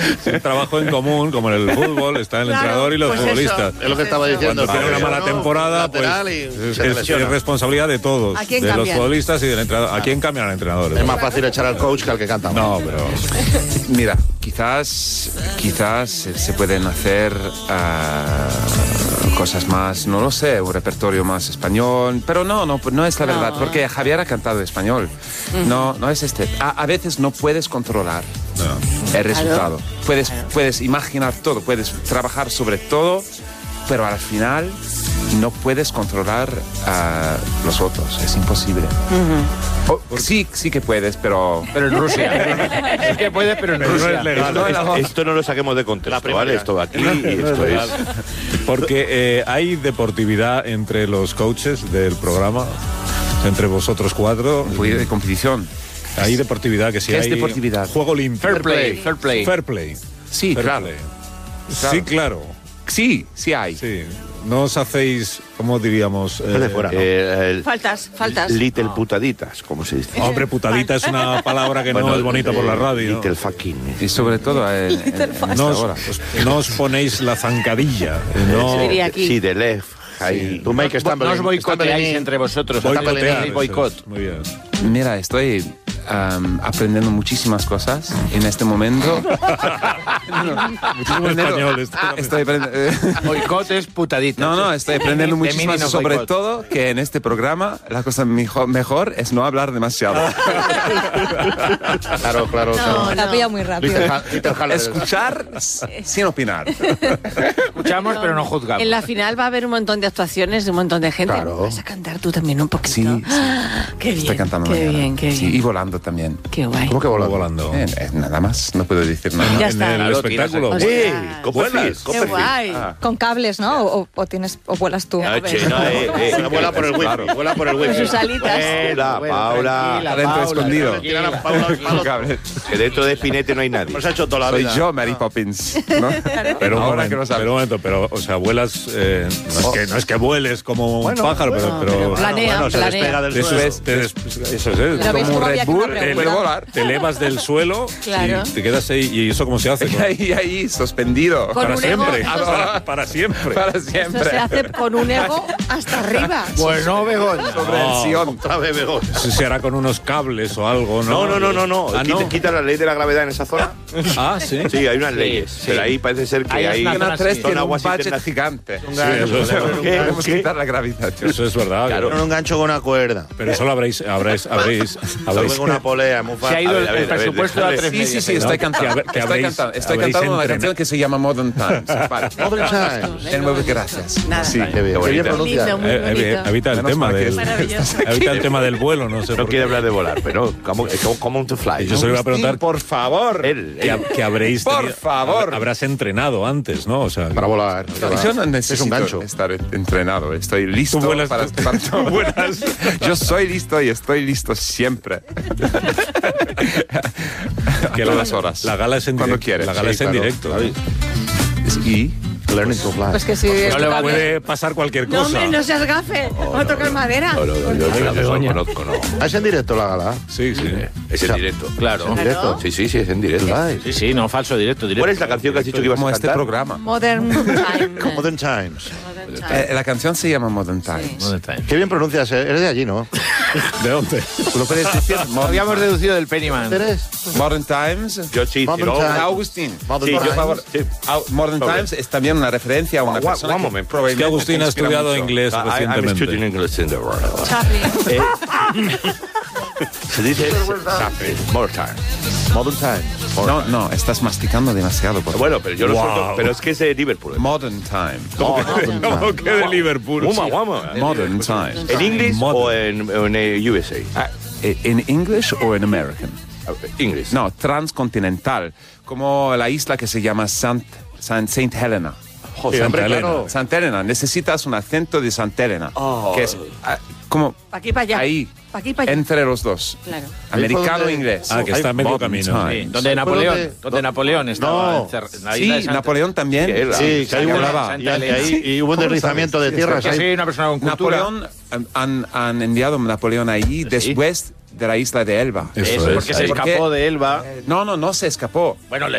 Es un trabajo en común, como en el fútbol, está el entrenador y los futbolistas. Es lo que estaba diciendo. Cuando tiene una mala temporada, pues es responsabilidad de todos, de los futbolistas y del entrenador. ¿A quién cambian al entrenador? Es más fácil echar al coach que al que canta. No, pero... Mira, quizás se pueden hacer cosas más, no lo sé, un repertorio más español, pero no es la verdad, porque Javier ha cantado español. No es este. A veces no puedes controlar el resultado. Puedes imaginar todo, puedes trabajar sobre todo, pero al final no puedes controlar a los otros, es imposible. Sí que puedes, pero en Rusia. Sí que puedes, pero en Rusia. No es legal. Esto no lo saquemos de contexto, ¿vale? Esto de aquí y esto es... Porque hay deportividad entre los coaches del programa, entre vosotros cuatro. Un poquito de competición. Hay deportividad, que sí. ¿Qué hay es deportividad? Juego limpio. Fair play. Sí, claro. Sí, claro. Sí hay. Sí. No os hacéis, ¿cómo diríamos? Faltas. Little putaditas, como se dice. Hombre, putadita es una palabra que no es bonita por la radio. Little fucking. Y sobre todo no os ponéis la zancadilla. Sí, de left. Ahí. Tú make No os boicoteáis entre vosotros. Boicot. Muy bien. Mira, estoy aprendiendo muchísimas cosas en este momento. Muchísimo español. Estoy aprendiendo. Boicot es putadita. No, estoy aprendiendo muchísimas, sobre todo que en este programa la cosa mejor es no hablar demasiado. Claro. La pilla muy rápido. Escuchar sin opinar. Escuchamos, pero no juzgamos. En la final va a haber un montón de actuaciones de un montón de gente. Claro. ¿Vas a cantar tú también un poquito? Sí. Qué bien. Estoy cantando Qué mañana. bien, qué Sí, bien. y volando también. Qué guay. ¿Cómo que Volando. Nada más, no puedo decir nada. Ya En está. el espectáculo. O sea, Qué guay. Con cables, ¿no? O vuelas tú. Vuela por el wifi. Vuela por el Con wifi. sus alitas. Paula. Adentro escondido. Que dentro de Spinete no hay nadie. Hemos hecho toda la Soy vida. yo, Mary Poppins. ¿no? Pero un Ahora que lo sabes. momento, o sea, vuelas, no es que vueles como un pájaro, pero Planea. Se despega del eso suelo. es, eso es, Pero ves Como un cómo había Red que Bull, una pregunta. puede volar. te elevas del suelo Claro. y te quedas ahí. ¿Y eso cómo se hace? Ahí, suspendido. Con Para un ego, siempre. esto Para siempre. Para Eso siempre. se hace con un ego hasta arriba. Bueno, Begoña. Sobre el Sion. Otra vez, Begón. Eso se hará con unos cables o algo, ¿no? No. Ah, ¿no? Quita la ley de la gravedad en esa zona. Ah, sí. Sí, hay unas leyes. Pero ahí parece ser que Hay hay... una Una 3 Son tiene un aguas budget internas. gigante. Sí, eso es verdad. Debemos quitar la gravedad. Eso es verdad. Claro. Con un gancho con una cuerda. Pero eso lo habréis Con una polea muy Se fácil. ha ido A ver, el presupuesto a 3 Sí, estoy cantando. que habréis Estoy cantando una canción que se llama Modern Times. Vale. Modern Times. De nuevo, gracias. Nada. Sí. Qué bien bonita. pronuncia. Lindo, muy bonito. Evita el Menos tema mal que del es Maravilloso. evita el tema del vuelo, no sé. No por quiere qué. hablar de volar, pero ¿cómo to fly? Yo se lo iba a preguntar. Por favor. Que habréis Por favor. habrás entrenado antes, ¿no? O sea, Para volar. Yo no necesito gancho. estar entrenado. Estoy listo Tú vuelas, para tú vuelas. Yo soy listo y estoy listo siempre. que Todas horas. La gala es en Cuando directo. quieres. La gala Sí, es en claro. directo. Y Learning to fly. Pues que sí. No le puede pasar cualquier No, cosa. hombre, no seas gafe. Vamos a tocar madera. No, yo no conozco, no. ¿Es en directo la gala? Sí. Es en directo. Claro. ¿En directo? Sí, es en directo. Sí, no, falso, directo. ¿Cuál es la canción que has dicho que ibas a como cantar? este programa. Modern Time. Modern Times. La canción se llama Modern Times. ¿Dónde está? Qué bien pronuncias, eres de allí, ¿no? ¿De dónde? ¿Tú lo puedes decir? Lo habíamos deducido del Pennyman. ¿Eres? Modern Times. Yo sí, Modern no. Times. Agustín. Modern Sí, yo Times. favor. Sí. Modern Times es también una referencia a una persona one que moment. Es que Agustín ha inspira estudiado mucho. inglés I'm recientemente. studying English in the world. Chaplin. Se dice Chaplin. More time. Modern Times. No, estás masticando demasiado. Por Bueno, pero yo lo Wow. suelto, pero es que es de Liverpool. Modern Time. ¿Cómo que de Liverpool? Guama. Modern Time. ¿En inglés Modern. o en USA? ¿En English o en American? English. No, transcontinental. Como la isla que se llama Saint Helena. Sí, hombre, claro. Santa Elena. Necesitas un acento de Santa Elena. Que es como Pa' aquí, pa' allá. ahí, Pa' aquí, pa' allá. entre los dos. Claro. Americano donde- e inglés. Ah, que está a medio Modern camino. Times. Sí, donde Napoleón, donde- Napoleón estaba. No. En la isla de Sí, Santa- Napoleón también. Sí, que hay que una, hablaba. y hubo un deslizamiento de tierras Que ahí. soy una persona con cultura. Napoleón, han enviado a Napoleón ahí después de la isla de Elba. Eso Eso, es. porque se ¿Por qué? escapó de Elba. No se escapó. Bueno,